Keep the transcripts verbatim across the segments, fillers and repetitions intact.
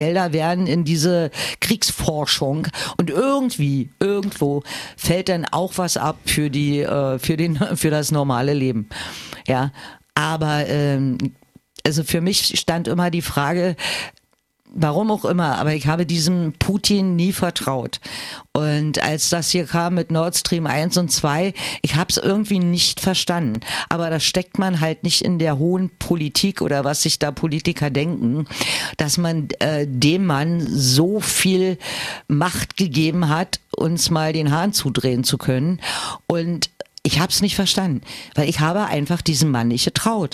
Gelder werden in diese Kriegsforschung und irgendwie, irgendwo fällt dann auch was ab für die, äh, für den, für das normale Leben. Ja, aber ähm, also für mich stand immer die Frage, warum auch immer, aber ich habe diesem Putin nie vertraut. Und als das hier kam mit Nord Stream eins und zwei, ich habe es irgendwie nicht verstanden. Aber da steckt man halt nicht in der hohen Politik oder was sich da Politiker denken, dass man äh, dem Mann so viel Macht gegeben hat, uns mal den Hahn zudrehen zu können. Und ich habe es nicht verstanden, weil ich habe einfach diesem Mann nicht getraut.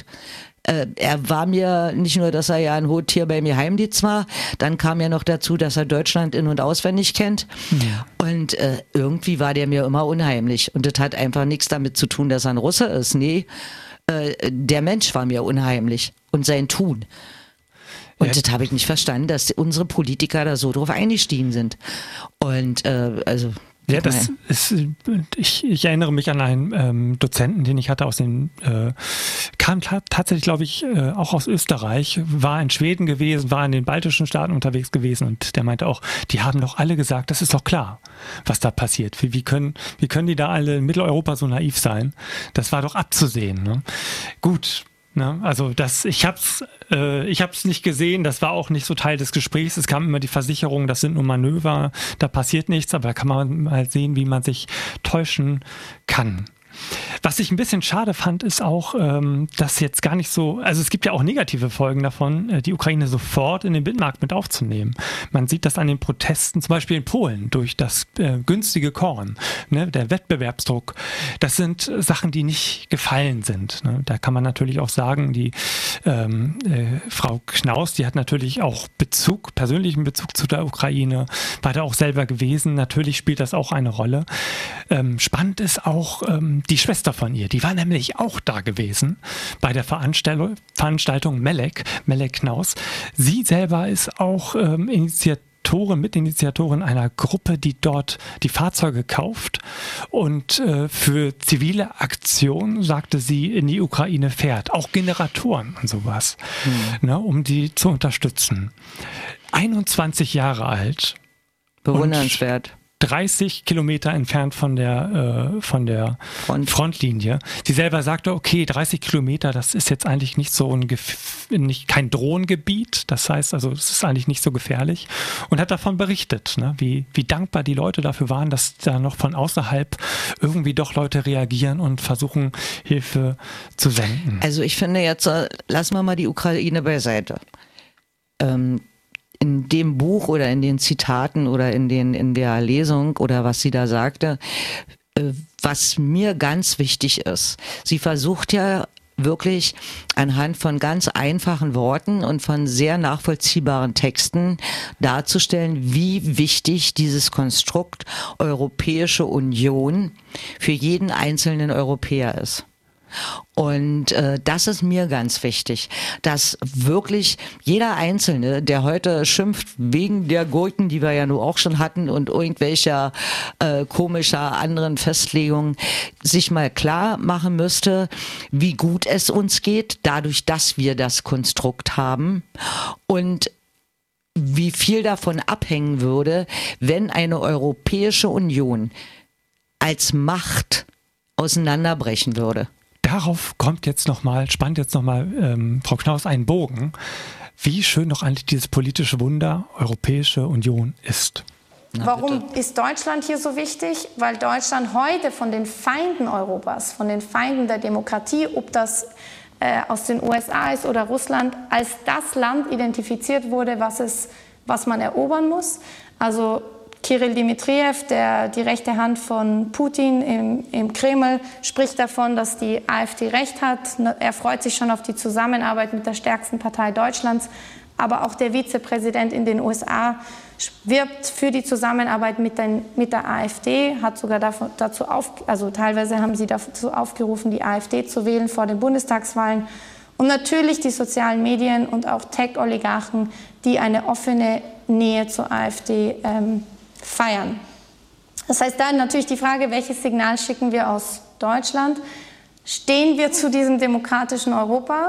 Er war mir nicht nur, dass er ja ein Hottier bei mir Heimdienst war, dann kam ja noch dazu, dass er Deutschland in- und auswendig kennt. Ja. Und äh, irgendwie war der mir immer unheimlich. Und das hat einfach nichts damit zu tun, dass er ein Russe ist. Nee, äh, der Mensch war mir unheimlich und sein Tun. Und ja. Das habe ich nicht verstanden, dass unsere Politiker da so drauf eingestiegen sind. Und äh, also... Ja, das ist, ich, ich erinnere mich an einen ähm, Dozenten, den ich hatte aus den, äh, kam ta- tatsächlich, glaube ich, äh, auch aus Österreich, war in Schweden gewesen, war in den baltischen Staaten unterwegs gewesen und der meinte auch, die haben doch alle gesagt, das ist doch klar, was da passiert. Wie, wie können, wie können die da alle in Mitteleuropa so naiv sein? Das war doch abzusehen. Ne? Gut. Ne, also das, ich hab's, äh, ich hab's nicht gesehen, das war auch nicht so Teil des Gesprächs. Es kam immer die Versicherung, das sind nur Manöver, da passiert nichts, aber da kann man mal sehen, wie man sich täuschen kann. Was ich ein bisschen schade fand, ist auch, ähm, dass jetzt gar nicht so, also es gibt ja auch negative Folgen davon, äh, die Ukraine sofort in den Binnenmarkt mit aufzunehmen. Man sieht das an den Protesten, zum Beispiel in Polen, durch das äh, günstige Korn, ne, der Wettbewerbsdruck. Das sind äh, Sachen, die nicht gefallen sind. Ne? Da kann man natürlich auch sagen, die ähm, äh, Frau Knaus, die hat natürlich auch Bezug, persönlichen Bezug zu der Ukraine, war da auch selber gewesen. Natürlich spielt das auch eine Rolle. Ähm, spannend ist auch, ähm, die Schwester von ihr, die war nämlich auch da gewesen bei der Veranstaltung, Veranstaltung Melek, Melek Knaus. Sie selber ist auch ähm, Initiatorin, Mitinitiatorin einer Gruppe, die dort die Fahrzeuge kauft und äh, für zivile Aktionen, sagte sie, in die Ukraine fährt. Auch Generatoren und sowas, mhm. ne, um die zu unterstützen. einundzwanzig Jahre alt. Bewundernswert. dreißig Kilometer entfernt von der, äh, von der Front. Frontlinie. Sie selber sagte, okay, dreißig Kilometer, das ist jetzt eigentlich nicht so ein, Gef- nicht, kein Drohnengebiet. Das heißt also, es ist eigentlich nicht so gefährlich. Und hat davon berichtet, ne, wie, wie dankbar die Leute dafür waren, dass da noch von außerhalb irgendwie doch Leute reagieren und versuchen, Hilfe zu senden. Also ich finde jetzt, äh, lassen wir mal die Ukraine beiseite. Ähm, In dem Buch oder in den Zitaten oder in den in der Lesung oder was sie da sagte, was mir ganz wichtig ist, sie versucht ja wirklich anhand von ganz einfachen Worten und von sehr nachvollziehbaren Texten darzustellen, wie wichtig dieses Konstrukt Europäische Union für jeden einzelnen Europäer ist. Und äh, das ist mir ganz wichtig, dass wirklich jeder Einzelne, der heute schimpft wegen der Gurken, die wir ja nur auch schon hatten und irgendwelcher äh, komischer anderen Festlegungen, sich mal klar machen müsste, wie gut es uns geht, dadurch, dass wir das Konstrukt haben und wie viel davon abhängen würde, wenn eine Europäische Union als Macht auseinanderbrechen würde. Darauf kommt jetzt nochmal, spannt jetzt nochmal ähm, Frau Knaus einen Bogen, wie schön doch eigentlich dieses politische Wunder Europäische Union ist. Na, Warum bitte. Ist Deutschland hier so wichtig? Weil Deutschland heute von den Feinden Europas, von den Feinden der Demokratie, ob das äh, aus den U S A ist oder Russland, als das Land identifiziert wurde, was, es, was man erobern muss. Also Kyrill Dmitrijew, der, die rechte Hand von Putin im, im Kreml, spricht davon, dass die AfD recht hat. Er freut sich schon auf die Zusammenarbeit mit der stärksten Partei Deutschlands. Aber auch der Vizepräsident in den U S A wirbt für die Zusammenarbeit mit, den, mit der AfD, hat sogar davon, dazu auf, also teilweise haben sie dazu aufgerufen, die AfD zu wählen vor den Bundestagswahlen. Und natürlich die sozialen Medien und auch Tech-Oligarchen, die eine offene Nähe zur AfD ähm, feiern. Das heißt, da natürlich die Frage, welches Signal schicken wir aus Deutschland? Stehen wir zu diesem demokratischen Europa?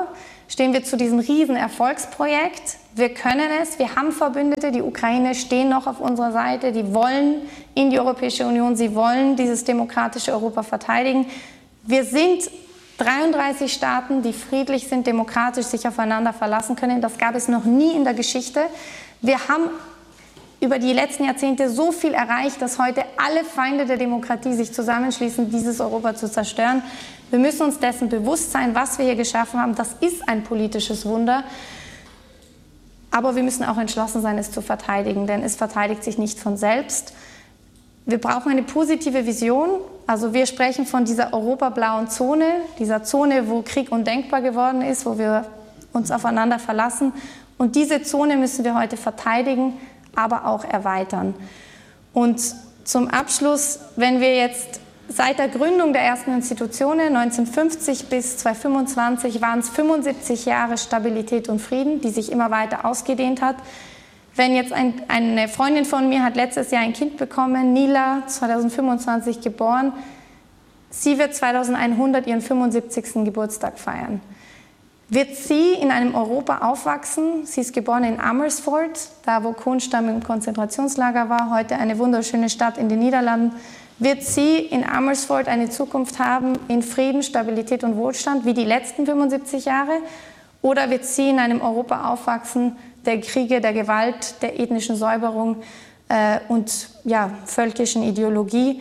stehen wir zu diesem riesen Erfolgsprojekt. Wir können es, wir haben Verbündete, die Ukraine stehen noch auf unserer Seite, die wollen in die Europäische Union, sie wollen dieses demokratische Europa verteidigen. Wir sind dreiunddreißig Staaten, die friedlich sind, demokratisch sich aufeinander verlassen können. Das gab es noch nie in der Geschichte. Wir haben über die letzten Jahrzehnte so viel erreicht, dass heute alle Feinde der Demokratie sich zusammenschließen, dieses Europa zu zerstören. Wir müssen uns dessen bewusst sein, was wir hier geschaffen haben. Das ist ein politisches Wunder. Aber wir müssen auch entschlossen sein, es zu verteidigen, denn es verteidigt sich nicht von selbst. Wir brauchen eine positive Vision. Also wir sprechen von dieser europablauen Zone, dieser Zone, wo Krieg undenkbar geworden ist, wo wir uns aufeinander verlassen. Und diese Zone müssen wir heute verteidigen, aber auch erweitern. Und zum Abschluss, wenn wir jetzt seit der Gründung der ersten Institutionen neunzehnhundertfünfzig bis zweitausendfünfundzwanzig waren es fünfundsiebzig Jahre Stabilität und Frieden, die sich immer weiter ausgedehnt hat. Wenn jetzt ein, eine Freundin von mir hat letztes Jahr ein Kind bekommen, Nila, zweitausendfünfundzwanzig geboren, sie wird zweitausendeinhundert ihren fünfundsiebzigsten Geburtstag feiern. Wird sie in einem Europa aufwachsen? Sie ist geboren in Amersfoort, da wo Kohnstamm im Konzentrationslager war, heute eine wunderschöne Stadt in den Niederlanden. Wird sie in Amersfoort eine Zukunft haben in Frieden, Stabilität und Wohlstand wie die letzten fünfundsiebzig Jahre? Oder wird sie in einem Europa aufwachsen der Kriege, der Gewalt, der ethnischen Säuberung äh, und ja, völkischen Ideologie?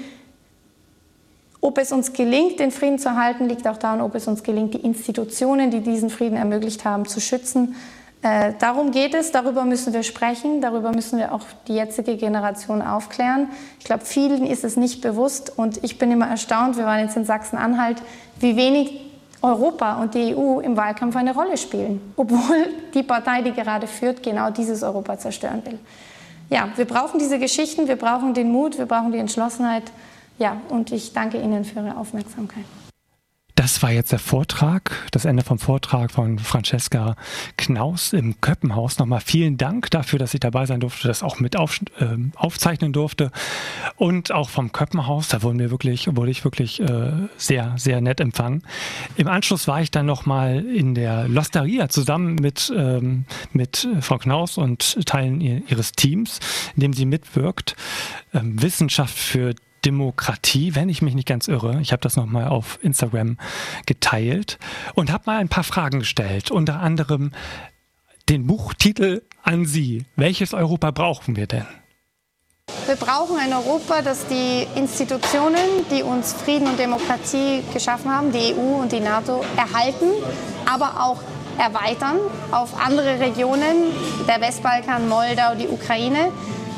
Ob es uns gelingt, den Frieden zu halten, liegt auch daran, ob es uns gelingt, die Institutionen, die diesen Frieden ermöglicht haben, zu schützen. Äh, darum geht es, darüber müssen wir sprechen, darüber müssen wir auch die jetzige Generation aufklären. Ich glaube, vielen ist es nicht bewusst und ich bin immer erstaunt, wir waren jetzt in Sachsen-Anhalt, wie wenig Europa und die E U im Wahlkampf eine Rolle spielen, obwohl die Partei, die gerade führt, genau dieses Europa zerstören will. Ja, wir brauchen diese Geschichten, wir brauchen den Mut, wir brauchen die Entschlossenheit. Ja, und ich danke Ihnen für Ihre Aufmerksamkeit. Das war jetzt der Vortrag, das Ende vom Vortrag von Francesca Knaus im Köppenhaus. Nochmal vielen Dank dafür, dass ich dabei sein durfte, das auch mit auf, äh, aufzeichnen durfte. Und auch vom Köppenhaus, da wurden wir wirklich, wurde ich wirklich äh, sehr, sehr nett empfangen. Im Anschluss war ich dann nochmal in der L'Osteria zusammen mit, ähm, mit Frau Knaus und Teilen ihres Teams, in dem sie mitwirkt. Ähm, Wissenschaft für Demokratie, wenn ich mich nicht ganz irre. Ich habe das nochmal auf Instagram geteilt und habe mal ein paar Fragen gestellt. Unter anderem den Buchtitel an Sie. Welches Europa brauchen wir denn? Wir brauchen ein Europa, das die Institutionen, die uns Frieden und Demokratie geschaffen haben, die E U und die NATO, erhalten, aber auch erweitern auf andere Regionen, der Westbalkan, Moldau, die Ukraine,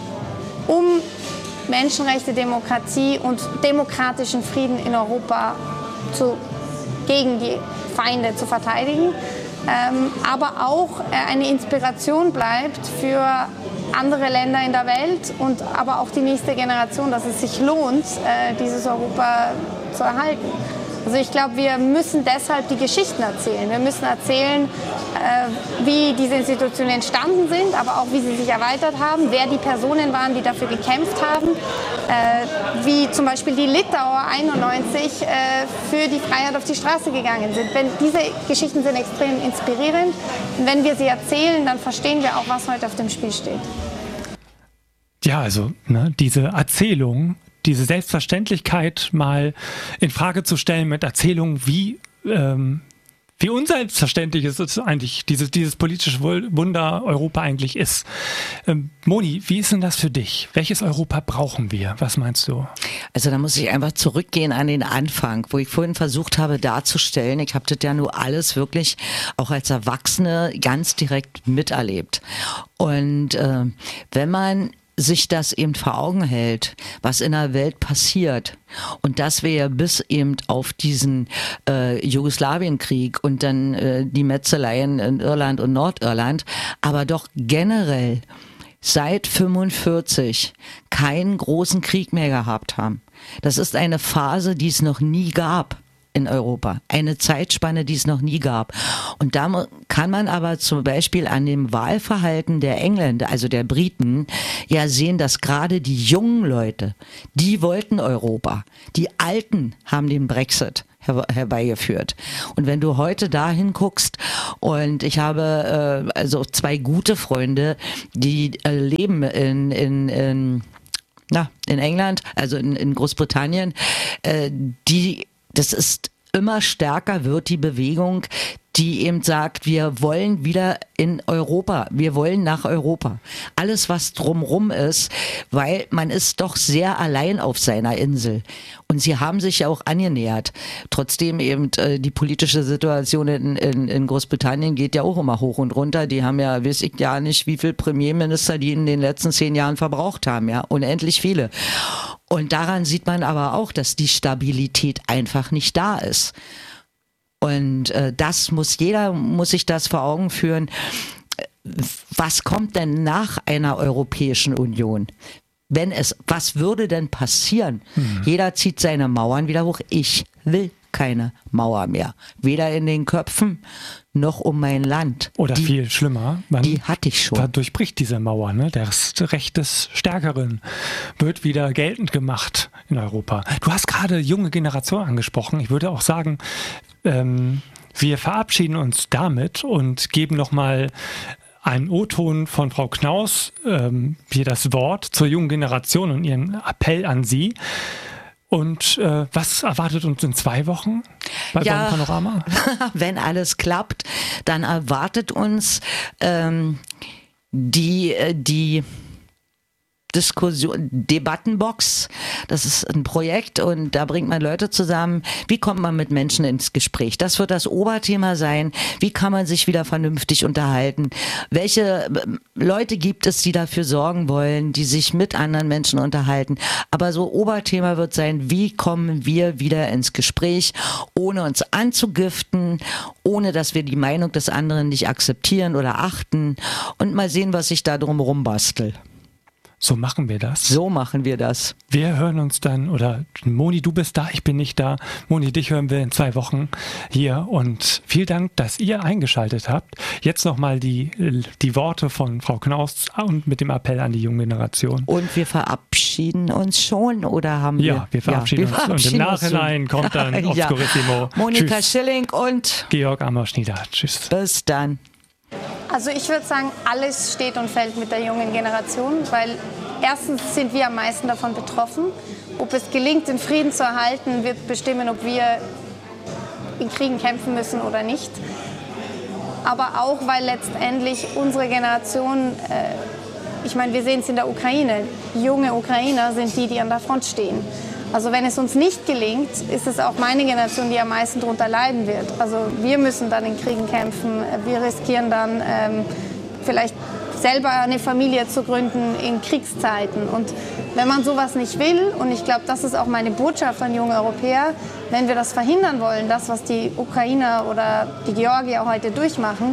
um Menschenrechte, Demokratie und demokratischen Frieden in Europa zu, gegen die Feinde zu verteidigen, ähm, aber auch äh, eine Inspiration bleibt für andere Länder in der Welt und aber auch die nächste Generation, dass es sich lohnt, äh, dieses Europa zu erhalten. Also ich glaube, wir müssen deshalb die Geschichten erzählen. Wir müssen erzählen, äh, wie diese Institutionen entstanden sind, aber auch wie sie sich erweitert haben, wer die Personen waren, die dafür gekämpft haben, äh, wie zum Beispiel die Litauer einundneunzig äh, für die Freiheit auf die Straße gegangen sind. Wenn diese Geschichten sind extrem inspirierend. Und wenn wir sie erzählen, dann verstehen wir auch, was heute auf dem Spiel steht. Ja, also ne, diese Erzählung, diese Selbstverständlichkeit mal in Frage zu stellen mit Erzählungen, wie, ähm, wie unselbstverständlich es ist eigentlich, dieses, dieses politische Wunder Europa eigentlich ist. Ähm, Moni, wie ist denn das für dich? Welches Europa brauchen wir? Was meinst du? Also da muss ich einfach zurückgehen an den Anfang, wo ich vorhin versucht habe darzustellen, ich habe das ja nur alles wirklich auch als Erwachsene ganz direkt miterlebt. Und äh, wenn man sich das eben vor Augen hält, was in der Welt passiert und dass wir ja bis eben auf diesen äh, Jugoslawienkrieg und dann äh, die Metzeleien in Irland und Nordirland, aber doch generell seit fünfundvierzig keinen großen Krieg mehr gehabt haben. Das ist eine Phase, die es noch nie gab in Europa. Eine Zeitspanne, die es noch nie gab. Und da kann man aber zum Beispiel an dem Wahlverhalten der Engländer, also der Briten, ja sehen, dass gerade die jungen Leute, die wollten Europa. Die Alten haben den Brexit her- herbeigeführt. Und wenn du heute dahin guckst, und ich habe äh, also zwei gute Freunde, die äh, leben in, in, in na, in England, also in, in Großbritannien, äh, die, das ist immer stärker wird die Bewegung, die eben sagt, wir wollen wieder in Europa, wir wollen nach Europa. Alles, was drumrum ist, weil man ist doch sehr allein auf seiner Insel. Und sie haben sich ja auch angenähert. Trotzdem eben äh, die politische Situation in, in, in Großbritannien geht ja auch immer hoch und runter. Die haben ja, weiß ich ja nicht, wie viele Premierminister die in den letzten zehn Jahren verbraucht haben. Ja, unendlich viele. Und daran sieht man aber auch, dass die Stabilität einfach nicht da ist. Und äh, das muss jeder, muss sich das vor Augen führen. Was kommt denn nach einer Europäischen Union? Wenn es, was würde denn passieren? Mhm. Jeder zieht seine Mauern wieder hoch. Ich will keine Mauer mehr. Weder in den Köpfen noch um mein Land. Oder die, viel schlimmer, man die hatte ich schon. Da durchbricht diese Mauer, ne? Das Recht des Stärkeren wird wieder geltend gemacht in Europa. Du hast gerade junge Generation angesprochen. Ich würde auch sagen, ähm, wir verabschieden uns damit und geben nochmal einen O-Ton von Frau Knaus, ähm, hier das Wort zur jungen Generation und ihren Appell an Sie. Und äh, was erwartet uns in zwei Wochen bei ja, Bonn Panorama? Wenn alles klappt, dann erwartet uns ähm, die, die Diskussion, Debattenbox. Das ist ein Projekt und da bringt man Leute zusammen. Wie kommt man mit Menschen ins Gespräch? Das wird das Oberthema sein. Wie kann man sich wieder vernünftig unterhalten? Welche Leute gibt es, die dafür sorgen wollen, die sich mit anderen Menschen unterhalten? Aber so Oberthema wird sein, wie kommen wir wieder ins Gespräch, ohne uns anzugiften, ohne dass wir die Meinung des anderen nicht akzeptieren oder achten und mal sehen, was ich da drumherum bastel. So machen wir das. So machen wir das. Wir hören uns dann, oder Moni, du bist da, ich bin nicht da. Moni, dich hören wir in zwei Wochen hier und vielen Dank, dass ihr eingeschaltet habt. Jetzt nochmal die, die Worte von Frau Knaus und mit dem Appell an die junge Generation. Und wir verabschieden uns schon, oder haben wir? Ja, wir verabschieden ja, wir uns verabschieden und im Nachhinein uns kommt dann Obscurissimo. Ja. Monika Tschüss. Schilling und Georg Amos-Schnieder. Tschüss. Bis dann. Also ich würde sagen, alles steht und fällt mit der jungen Generation, weil erstens sind wir am meisten davon betroffen. Ob es gelingt, den Frieden zu erhalten, wird bestimmen, ob wir in Kriegen kämpfen müssen oder nicht. Aber auch, weil letztendlich unsere Generation, äh, ich meine, wir sehen es in der Ukraine, junge Ukrainer sind die, die an der Front stehen. Also wenn es uns nicht gelingt, ist es auch meine Generation, die am meisten darunter leiden wird. Also wir müssen dann in Kriegen kämpfen, wir riskieren dann ähm, vielleicht selber eine Familie zu gründen in Kriegszeiten. Und wenn man sowas nicht will, und ich glaube, das ist auch meine Botschaft an junge Europäer, wenn wir das verhindern wollen, das, was die Ukrainer oder die Georgier heute durchmachen,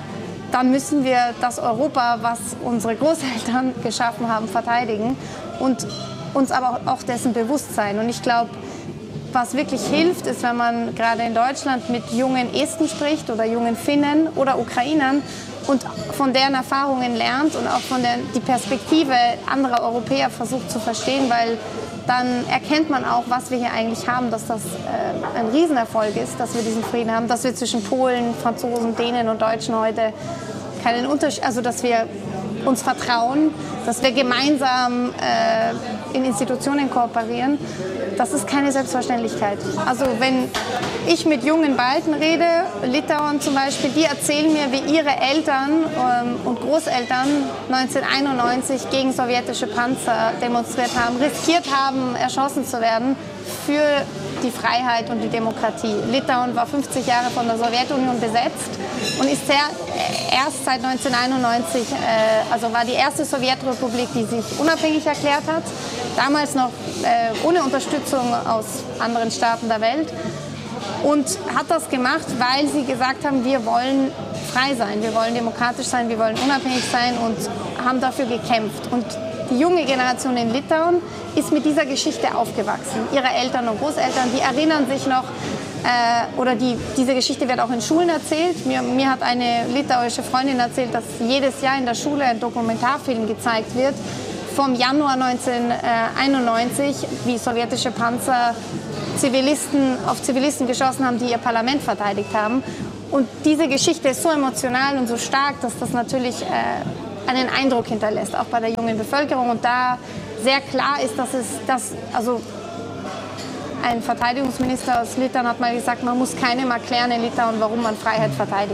dann müssen wir das Europa, was unsere Großeltern geschaffen haben, verteidigen und uns aber auch dessen bewusst sein. Und ich glaube, was wirklich hilft, ist, wenn man gerade in Deutschland mit jungen Esten spricht oder jungen Finnen oder Ukrainern und von deren Erfahrungen lernt und auch von der die Perspektive anderer Europäer versucht zu verstehen, weil dann erkennt man auch, was wir hier eigentlich haben, dass das äh, ein Riesenerfolg ist, dass wir diesen Frieden haben, dass wir zwischen Polen, Franzosen, Dänen und Deutschen heute keinen Unterschied, also dass wir uns vertrauen, dass wir gemeinsam äh, in Institutionen kooperieren, das ist keine Selbstverständlichkeit. Also wenn ich mit jungen Balten rede, Litauen zum Beispiel, die erzählen mir, wie ihre Eltern ähm, und Großeltern neunzehnhunderteinundneunzig gegen sowjetische Panzer demonstriert haben, riskiert haben, erschossen zu werden für die Freiheit und die Demokratie. Litauen war fünfzig Jahre von der Sowjetunion besetzt und ist sehr, erst seit neunzehnhunderteinundneunzig, äh, also war die erste Sowjetrepublik, die sich unabhängig erklärt hat. Damals noch äh, ohne Unterstützung aus anderen Staaten der Welt. Und hat das gemacht, weil sie gesagt haben, wir wollen frei sein, wir wollen demokratisch sein, wir wollen unabhängig sein und haben dafür gekämpft. Und die junge Generation in Litauen ist mit dieser Geschichte aufgewachsen. Ihre Eltern und Großeltern, die erinnern sich noch, äh, oder die, diese Geschichte wird auch in Schulen erzählt. Mir, mir hat eine litauische Freundin erzählt, dass jedes Jahr in der Schule ein Dokumentarfilm gezeigt wird vom Januar neunzehnhunderteinundneunzig, wie sowjetische Panzer Zivilisten auf Zivilisten geschossen haben, die ihr Parlament verteidigt haben. Und diese Geschichte ist so emotional und so stark, dass das natürlich äh, einen Eindruck hinterlässt, auch bei der jungen Bevölkerung. Und da sehr klar ist, dass es, dass, also ein Verteidigungsminister aus Litauen hat mal gesagt, man muss keinem erklären in Litauen, warum man Freiheit verteidigt.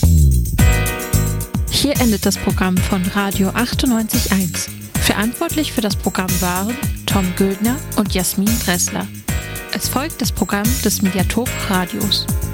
Hier endet das Programm von Radio achtundneunzig Komma eins. Verantwortlich für das Programm waren Tom Güldner und Jasmin Dressler. Es folgt das Programm des Mediathok Radios.